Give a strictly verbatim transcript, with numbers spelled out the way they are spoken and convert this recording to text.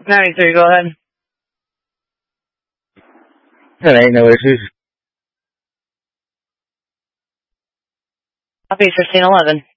ninety-three, go ahead. ten eight, no issues. Copy, fifteen eleven.